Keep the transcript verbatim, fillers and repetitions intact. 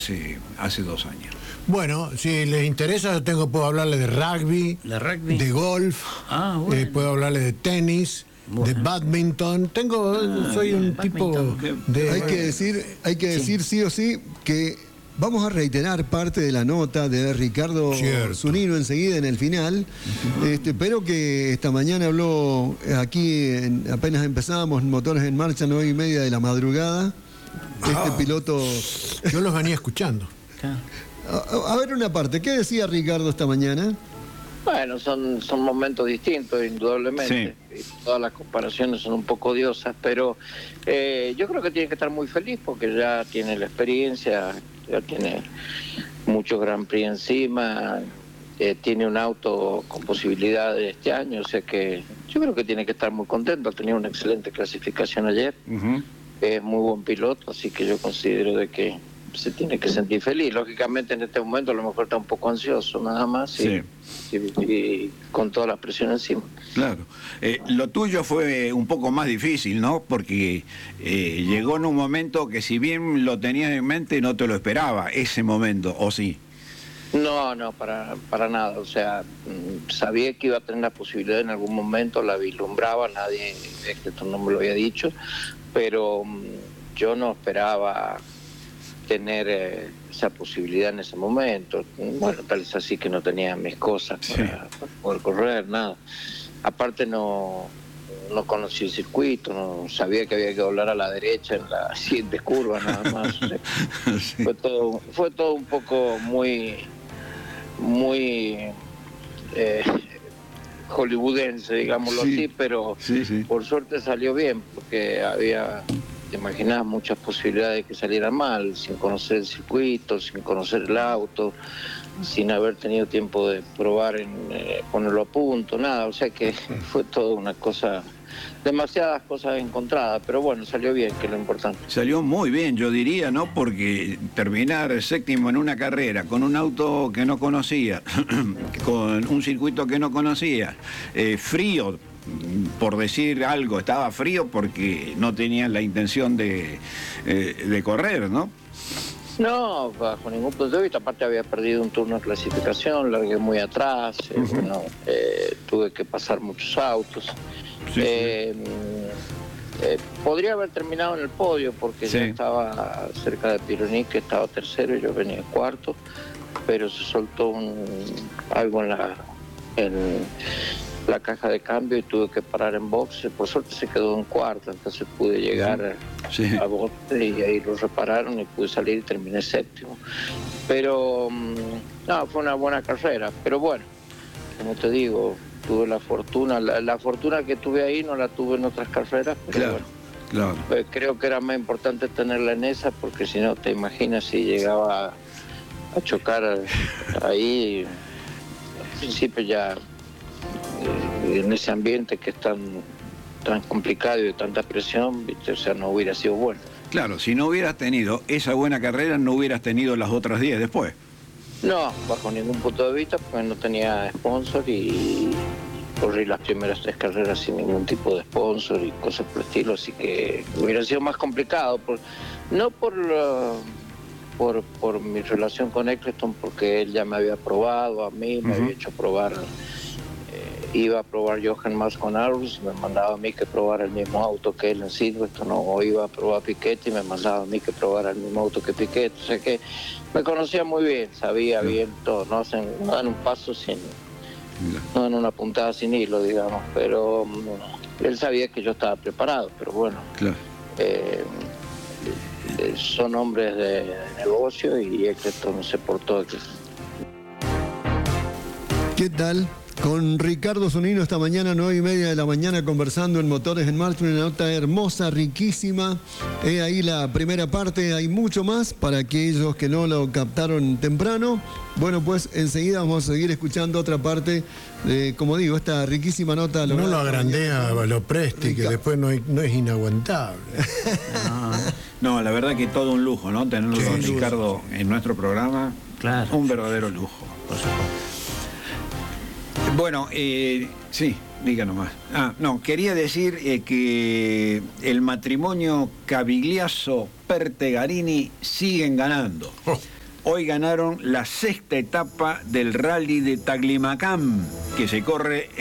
hace, hace dos años. Bueno, si les interesa, yo tengo, puedo hablarles de rugby, ¿De rugby? de golf, Ah, bueno. eh, puedo hablarles de tenis, bueno. de badminton. Tengo, ah, soy un tipo de... Hay que decir, hay que decir sí. sí o sí que vamos a reiterar parte de la nota de Ricardo Cierto. Zunino enseguida en el final, uh-huh. este, pero que esta mañana habló aquí, en, apenas empezábamos Motores en Marcha, nueve y media de la madrugada. Este ah, piloto... Yo los venía escuchando. A, a ver una parte, ¿qué decía Ricardo esta mañana? Bueno, son, son momentos distintos, indudablemente. Sí. Y todas las comparaciones son un poco odiosas, pero eh, yo creo que tiene que estar muy feliz porque ya tiene la experiencia, ya tiene muchos Grand Prix encima, eh, tiene un auto con posibilidades este año, o sea que yo creo que tiene que estar muy contento. Ha tenido una excelente clasificación ayer, uh-huh. Es muy buen piloto, así que yo considero de que se tiene que sentir feliz. Lógicamente en este momento a lo mejor está un poco ansioso nada más y, sí. y, y con toda la presión encima. Claro. Eh, lo tuyo fue un poco más difícil, ¿no? Porque eh, llegó en un momento que si bien lo tenías en mente no te lo esperaba, ese momento, ¿o sí? No, no, para, para nada. O sea, sabía que iba a tener la posibilidad en algún momento, la vislumbraba, nadie, esto no me lo había dicho, pero yo no esperaba tener eh, esa posibilidad en ese momento. Bueno, tal es así que no tenía mis cosas para, sí. para poder correr, nada. Aparte no, no conocí el circuito, no sabía que había que doblar a la derecha en las siguientes curvas, nada más. O sea, sí. fue todo, fue todo un poco muy, muy eh, hollywoodense, digámoslo sí. así, pero sí, sí. por suerte salió bien, porque había... te imaginás muchas posibilidades de que saliera mal, sin conocer el circuito, sin conocer el auto, sin haber tenido tiempo de probar en eh, ponerlo a punto, nada, o sea que fue toda una cosa, demasiadas cosas encontradas, pero bueno, salió bien, que es lo importante. Salió muy bien, yo diría, ¿no? Porque terminar séptimo en una carrera con un auto que no conocía, con un circuito que no conocía, eh, frío, por decir algo, estaba frío porque no tenían la intención de, eh, de correr, ¿no? No, bajo ningún punto de vista. Aparte había perdido un turno de clasificación, largué muy atrás, eh, uh-huh. bueno, eh, tuve que pasar muchos autos. Sí, eh, sí. Eh, podría haber terminado en el podio porque sí. yo estaba cerca de Pironi, que estaba tercero y yo venía cuarto, pero se soltó un, algo en la... En, la caja de cambio y tuve que parar en boxe. Por suerte se quedó en cuarto, entonces pude llegar sí. a boxe y ahí lo repararon y pude salir y terminé séptimo. Pero no, fue una buena carrera, pero bueno, como te digo, tuve la fortuna, la, la fortuna que tuve ahí no la tuve en otras carreras, pero claro, bueno, claro. Pues creo que era más importante tenerla en esa, porque si no te imaginas si llegaba a, a chocar ahí, al principio ya en ese ambiente que es tan, tan complicado y de tanta presión, ¿viste? O sea, no hubiera sido bueno. Claro, si no hubieras tenido esa buena carrera, no hubieras tenido las otras diez después. No, bajo ningún punto de vista, porque no tenía sponsor y corrí las primeras tres carreras sin ningún tipo de sponsor y cosas por el estilo, así que hubiera sido más complicado, por, no por, uh, por, por mi relación con Eccleston, porque él ya me había probado a mí, me uh-huh. había hecho probar... Iba a probar Jochen Mass con Argus, me mandaba a mí que probara el mismo auto que él en Silverstone, o iba a probar Piquet y me mandaba a mí que probara el mismo auto que Piquet, o sea que me conocía muy bien, sabía sí. bien todo, no, hacen, no dan un paso sin, no dan una puntada sin hilo, digamos, pero um, él sabía que yo estaba preparado, pero bueno, claro. eh, eh, son hombres de, de negocio y Eccleston se portó. ¿Qué tal? Con Ricardo Zunino esta mañana, nueve y media de la mañana, conversando en Motores en Marcha, una nota hermosa, riquísima. He ahí la primera parte, hay mucho más para aquellos que no lo captaron temprano. Bueno, pues enseguida vamos a seguir escuchando otra parte de, como digo, esta riquísima nota. No lo agrandea a lo Presti, que después no, hay, no es inaguantable. No, no, la verdad que todo un lujo, ¿no? Tenerlo sí, con Ricardo en nuestro programa. Claro. Un verdadero lujo, por supuesto. Bueno, eh, sí, diga nomás. Ah, no, quería decir eh, que el matrimonio Cavigliaso Pertegarini siguen ganando. Oh. Hoy ganaron la sexta etapa del Rally de Taglimacán, que se corre